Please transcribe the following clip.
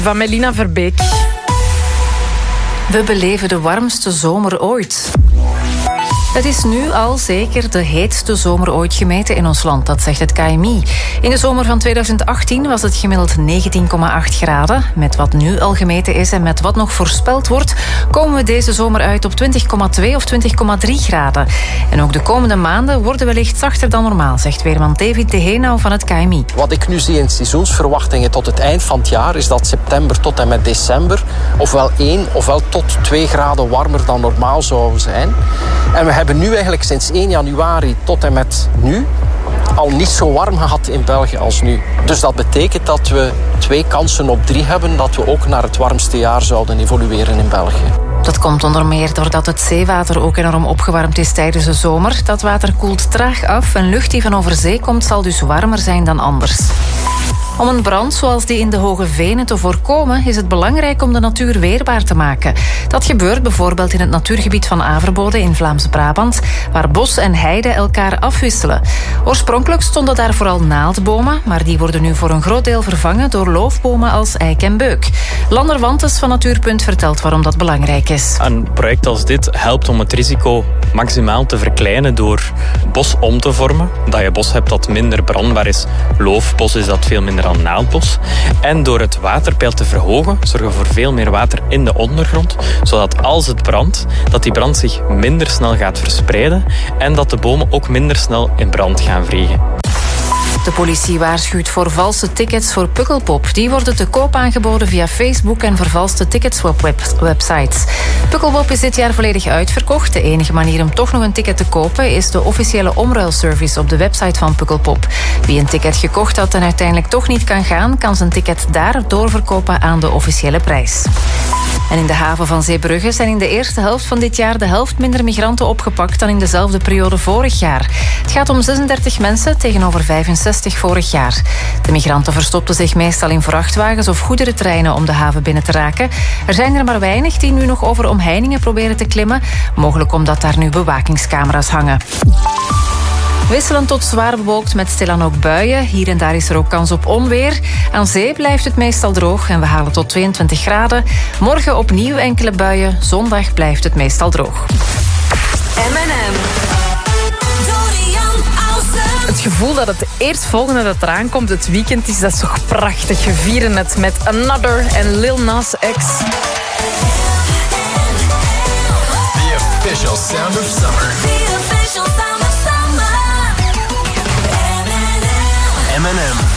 Van Melina Verbeek. We beleven de warmste zomer ooit. Het is nu al zeker de heetste zomer ooit gemeten in ons land, dat zegt het KMI. In de zomer van 2018 was het gemiddeld 19,8 graden. Met wat nu al gemeten is en met wat nog voorspeld wordt, komen we deze zomer uit op 20,2 of 20,3 graden. En ook de komende maanden worden wellicht zachter dan normaal, zegt weerman David de Heenau van het KMI. Wat ik nu zie in seizoensverwachtingen tot het eind van het jaar is dat september tot en met december ofwel 1 ofwel tot 2 graden warmer dan normaal zou zijn. En we hebben nu eigenlijk sinds 1 januari tot en met nu al niet zo warm gehad in België als nu. Dus dat betekent dat we 2 kansen op 3 hebben dat we ook naar het warmste jaar zouden evolueren in België. Dat komt onder meer doordat het zeewater ook enorm opgewarmd is tijdens de zomer. Dat water koelt traag af en lucht die van over zee komt zal dus warmer zijn dan anders. Om een brand zoals die in de Hoge Venen te voorkomen is het belangrijk om de natuur weerbaar te maken. Dat gebeurt bijvoorbeeld in het natuurgebied van Averbode in Vlaams-Brabant, waar bos en heide elkaar afwisselen. Oorspronkelijk stonden daar vooral naaldbomen, maar die worden nu voor een groot deel vervangen door loofbomen als eik en beuk. Lander Wantes van Natuurpunt vertelt waarom dat belangrijk is. Een project als dit helpt om het risico maximaal te verkleinen door bos om te vormen. Dat je bos hebt dat minder brandbaar is. Loofbos is dat veel minder dan naaldbos. En door het waterpeil te verhogen, zorgen voor veel meer water in de ondergrond, zodat als het brandt, dat die brand zich minder snel gaat verspreiden en dat de bomen ook minder snel in brand gaan vliegen. De politie waarschuwt voor valse tickets voor Pukkelpop. Die worden te koop aangeboden via Facebook en vervalste ticketswap-websites. Pukkelpop is dit jaar volledig uitverkocht. De enige manier om toch nog een ticket te kopen is de officiële omruilservice op de website van Pukkelpop. Wie een ticket gekocht had en uiteindelijk toch niet kan gaan, kan zijn ticket daar doorverkopen aan de officiële prijs. En in de haven van Zeebrugge zijn in de eerste helft van dit jaar de helft minder migranten opgepakt dan in dezelfde periode vorig jaar. Het gaat om 36 mensen tegenover 65 vorig jaar. De migranten verstopten zich meestal in vrachtwagens of goederentreinen om de haven binnen te raken. Er zijn er maar weinig die nu nog over omheiningen proberen te klimmen, mogelijk omdat daar nu bewakingscamera's hangen. Wisselend tot zwaar bewolkt met stilaan ook buien. Hier en daar is er ook kans op onweer. Aan zee blijft het meestal droog en we halen tot 22 graden. Morgen opnieuw enkele buien. Zondag blijft het meestal droog. M&M. Het gevoel dat het eerstvolgende dat eraan komt, het weekend is, dat is toch prachtig. We vieren het met Another en Lil Nas X. The official sound of summer. The official sound of summer. M&M.